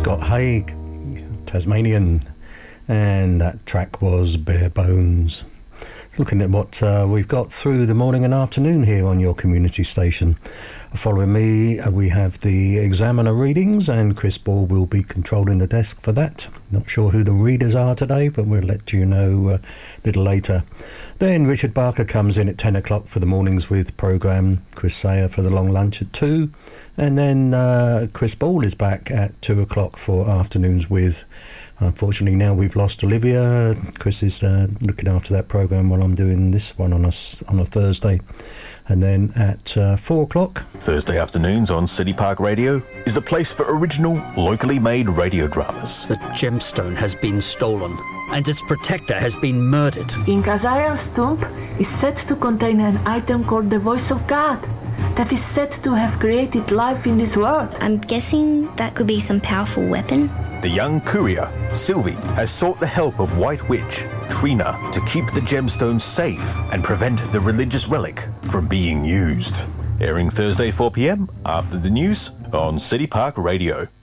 Scott Haig, Tasmanian, and that track was Bare Bones. Looking at what we've got through the morning and afternoon here on your community station. Following me, we have the Examiner readings, and Chris Ball will be controlling the desk for that. Not sure who the readers are today, but we'll let you know a little later. Then Richard Barker comes in at 10 o'clock for the mornings with programme. Chris Sayer for the long lunch at 2. And then Chris Ball is back at 2 o'clock for afternoons with... Unfortunately, now we've lost Olivia. Chris is looking after that programme while I'm doing this one on a Thursday. And then at 4 o'clock... Thursday afternoons on City Park Radio is the place for original, locally made radio dramas. The gemstone has been stolen, and its protector has been murdered. In Kazariel's tomb is said to contain an item called the Voice of God, that is said to have created life in this world. I'm guessing that could be some powerful weapon. The young courier, Sylvie, has sought the help of White Witch, Trina, to keep the gemstones safe and prevent the religious relic from being used. Airing Thursday 4 p.m. after the news on City Park Radio.